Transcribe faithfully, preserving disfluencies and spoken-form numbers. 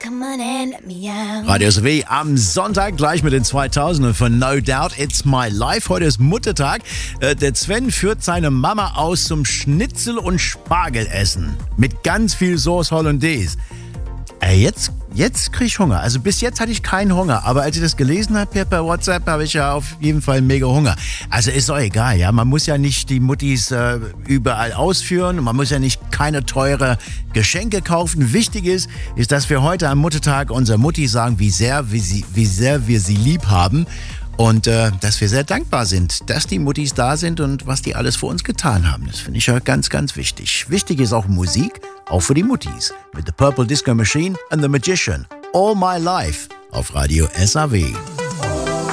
Radio S R W am Sonntag gleich mit den zweitausendern von No Doubt, It's My Life. Heute ist Muttertag. Äh, der Sven führt seine Mama aus zum Schnitzel- und Spargelessen mit ganz viel Sauce Hollandaise. Äh, jetzt, jetzt kriege ich Hunger. Also bis jetzt hatte ich keinen Hunger. Aber als ich das gelesen habe per WhatsApp, habe ich ja auf jeden Fall mega Hunger. Also ist doch egal, ja. Man muss ja nicht die Muttis äh, überall ausführen. Man muss ja nicht keine teure Geschenke kaufen. Wichtig ist, ist, dass wir heute am Muttertag unserer Mutti sagen, wie sehr, wie, sie, wie sehr wir sie lieb haben. Und äh, dass wir sehr dankbar sind, dass die Muttis da sind und was die alles für uns getan haben. Das finde ich ja ganz, ganz wichtig. Wichtig ist auch Musik, auch für die Muttis. Mit The Purple Disco Machine and The Magician. All My Life auf Radio S R W.